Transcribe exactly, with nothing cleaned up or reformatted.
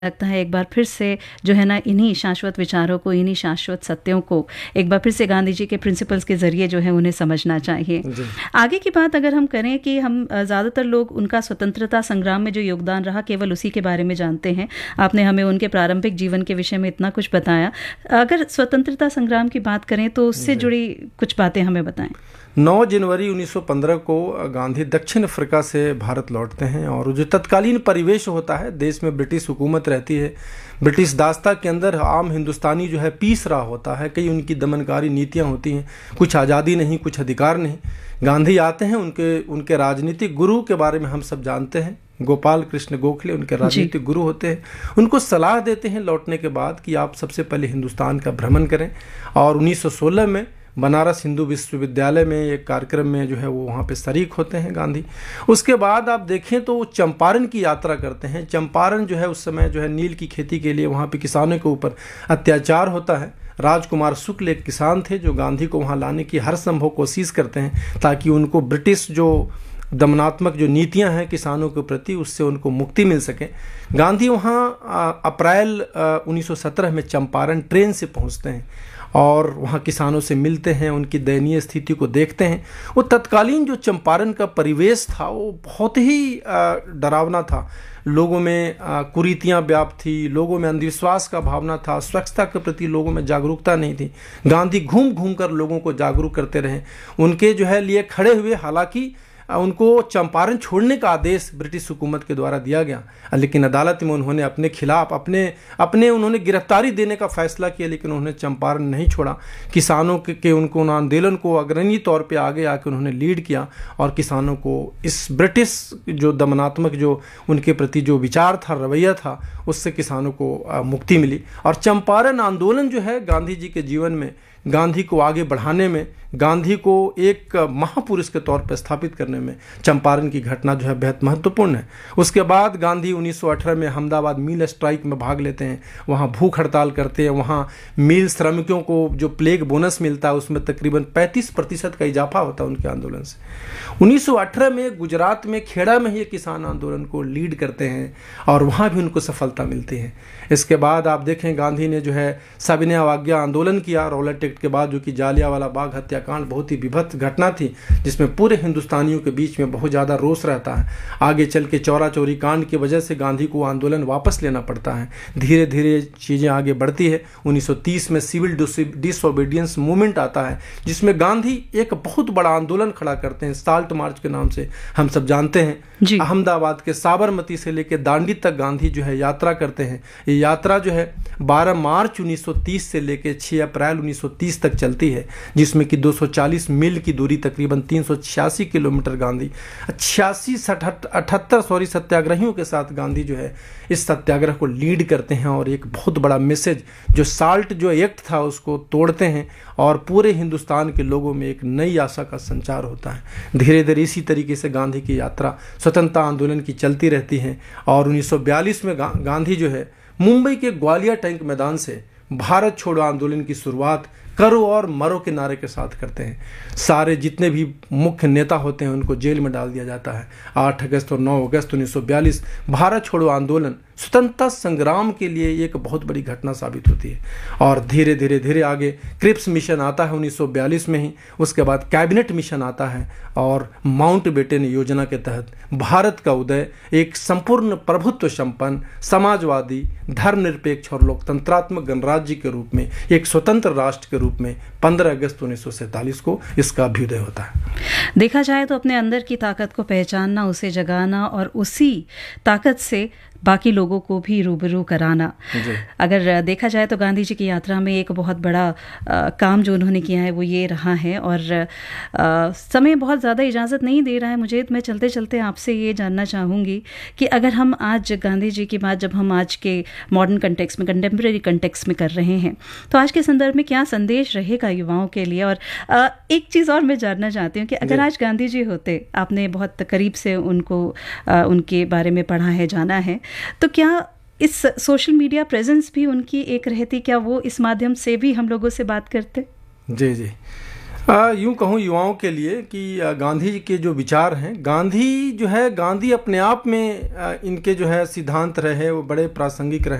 लगता है एक बार फिर से जो है ना इन्हीं शाश्वत विचारों को, इन्हीं शाश्वत सत्यों को एक बार फिर से गांधी जी के प्रिंसिपल्स के ज़रिए जो है उन्हें समझना चाहिए। आगे की बात अगर हम करें कि हम ज़्यादातर लोग उनका स्वतंत्रता संग्राम में जो योगदान रहा केवल उसी के बारे में जानते हैं। आपने हमें उनके प्रारंभिक जीवन के विषय में इतना कुछ बताया। अगर स्वतंत्रता संग्राम की बात करें तो उससे जुड़ी कुछ बातें हमें बताएं। नौ जनवरी उन्नीस सौ पंद्रह को गांधी दक्षिण अफ्रीका से भारत लौटते हैं और जो तत्कालीन परिवेश होता है, देश में ब्रिटिश हुकूमत रहती है, ब्रिटिश दास्ता के अंदर आम हिंदुस्तानी जो है पीस रहा होता है, कई उनकी दमनकारी नीतियां होती हैं, कुछ आज़ादी नहीं, कुछ अधिकार नहीं। गांधी आते हैं, उनके उनके राजनीतिक गुरु के बारे में हम सब जानते हैं, गोपाल कृष्ण गोखले उनके राजनीतिक गुरु होते हैं। उनको सलाह देते हैं लौटने के बाद कि आप सबसे पहले हिंदुस्तान का भ्रमण करें, और उन्नीस सौ सोलह में बनारस हिंदू विश्वविद्यालय में एक कार्यक्रम में जो है वो वहाँ पे शरीक होते हैं गांधी। उसके बाद आप देखें तो वो चंपारण की यात्रा करते हैं। चंपारण जो है उस समय जो है नील की खेती के लिए वहाँ पे किसानों के ऊपर अत्याचार होता है। राजकुमार शुक्ल एक किसान थे जो गांधी को वहाँ लाने की हर संभव कोशिश करते हैं ताकि उनको ब्रिटिश जो दमनात्मक जो नीतियां हैं किसानों के प्रति उससे उनको मुक्ति मिल सके। गांधी वहाँ अप्रैल उन्नीस सौ सत्रह में चंपारण ट्रेन से पहुँचते हैं और वहाँ किसानों से मिलते हैं, उनकी दयनीय स्थिति को देखते हैं। वो तत्कालीन जो चंपारण का परिवेश था वो बहुत ही डरावना था। लोगों में कुरीतियाँ व्याप्त थी, लोगों में अंधविश्वास का भावना था, स्वच्छता के प्रति लोगों में जागरूकता नहीं थी। गांधी घूम घूम कर लोगों को जागरूक करते रहे, उनके जो है लिए खड़े हुए। हालांकि उनको चंपारण छोड़ने का आदेश ब्रिटिश हुकूमत के द्वारा दिया गया, लेकिन अदालत में उन्होंने अपने खिलाफ अपने अपने उन्होंने गिरफ्तारी देने का फैसला किया, लेकिन उन्होंने चंपारण नहीं छोड़ा। किसानों के, के उनको आंदोलन को अग्रणी तौर पे आगे आकर उन्होंने लीड किया और किसानों को इस ब्रिटिश जो दमनात्मक जो उनके प्रति जो विचार था, रवैया था, उससे किसानों को मुक्ति मिली। और चंपारण आंदोलन जो है गांधी जी के जीवन में गांधी को आगे बढ़ाने में, गांधी को एक महापुरुष के तौर पर स्थापित करने में चंपारण की घटना जो है बेहद महत्वपूर्ण है। उसके बाद गांधी उन्नीस सौ अठारह में अहमदाबाद मिल स्ट्राइक में भाग लेते हैं, वहाँ भूख हड़ताल करते हैं। वहाँ मिल श्रमिकों को जो प्लेग बोनस मिलता है उसमें तकरीबन पैंतीस प्रतिशत का इजाफा होता है उनके आंदोलन से। उन्नीस सौ अठारह में गुजरात में खेड़ा में ही किसान आंदोलन को लीड करते हैं और वहाँ भी उनको सफलता मिलती है। इसके बाद आप देखें गांधी ने जो है सविनय अवज्ञा आंदोलन किया रॉलेट एक्ट के बाद, जो कि जालियांवाला बाग हत्याकांड बहुत ही विभत्स घटना थी जिसमें पूरे हिंदुस्तानियों के बीच में बहुत ज़्यादा रोष रहता है। आगे चल के चौरा चौरी कांड की वजह से गांधी को आंदोलन वापस लेना पड़ता है। धीरे धीरे चीज़ें आगे बढ़ती है। उन्नीस सौ तीस में सिविल डिसओबीडियंस मूवमेंट आता है जिसमें गांधी एक बहुत बड़ा आंदोलन खड़ा करते हैं, साल्ट मार्च के नाम से हम सब जानते हैं। अहमदाबाद के साबरमती से लेकर दांडी तक गांधी जो है यात्रा करते हैं। ये यात्रा जो है बारह मार्च उन्नीस सौ तीस से लेकर छह अप्रैल उन्नीस सौ तीस तक चलती है, जिसमें कि दो सौ चालीस मील की दूरी तकरीबन तीन सौ छियासी किलोमीटर गांधी छियासी अठहत्तर सॉरी सत्याग्रहियों के साथ गांधी जो है इस सत्याग्रह को लीड करते हैं और एक बहुत बड़ा मैसेज जो साल्ट जो एक्ट था उसको तोड़ते हैं और पूरे हिंदुस्तान के लोगों में एक नई आशा का संचार होता है। धीरे धीरे इसी तरीके से गांधी की यात्रा स्वतंत्रता आंदोलन की चलती रहती है और उन्नीस सौ बयालीस में गा, गांधी जो है मुंबई के ग्वालियर टैंक मैदान से भारत छोड़ो आंदोलन की शुरुआत करो और मरो के नारे के साथ करते हैं। सारे जितने भी मुख्य नेता होते हैं उनको जेल में डाल दिया जाता है। आठ अगस्त और नौ अगस्त उन्नीस सौ बयालीस भारत छोड़ो आंदोलन स्वतंत्रता संग्राम के लिए एक बहुत बड़ी घटना साबित होती है और धीरे धीरे धीरे आगे क्रिप्स मिशन आता है उन्नीस सौ बयालीस में ही। उसके बाद कैबिनेट मिशन आता है और माउंटबेटन योजना के तहत भारत का उदय एक संपूर्ण प्रभुत्व संपन्न समाजवादी धर्मनिरपेक्ष और लोकतंत्रात्मक गणराज्य के रूप में, एक स्वतंत्र राष्ट्र के रूप में पंद्रह अगस्त उन्नीस सौ सैंतालीस को इसका अभ्युदय होता है। देखा जाए तो अपने अंदर की ताकत को पहचानना, उसे जगाना और उसी ताकत से बाकी लोगों को भी रूबरू कराना। अगर देखा जाए तो गांधी जी की यात्रा में एक बहुत बड़ा आ, काम जो उन्होंने किया है वो ये रहा है। और आ, समय बहुत ज़्यादा इजाज़त नहीं दे रहा है मुझे, तो मैं चलते चलते आपसे ये जानना चाहूँगी कि अगर हम आज गांधी जी की बात जब हम आज के मॉडर्न कंटेक्स्ट में, कंटेम्प्रेरी कंटेक्स्ट में कर रहे हैं, तो आज के संदर्भ में क्या संदेश रहेगा युवाओं के लिए? और आ, एक चीज़ और मैं जानना चाहती हूँ कि अगर आज गांधी जी होते, आपने बहुत करीब से उनको आ, उनके बारे में पढ़ा है, जाना है, तो क्या इस सोशल मीडिया प्रेजेंस भी उनकी एक रहती? क्या वो इस माध्यम से भी हम लोगों से बात करते? जी जी यूँ कहूँ युवाओं के लिए कि गांधी जी के जो विचार हैं, गांधी जो है गांधी अपने आप में इनके जो है सिद्धांत रहे वो बड़े प्रासंगिक रहे।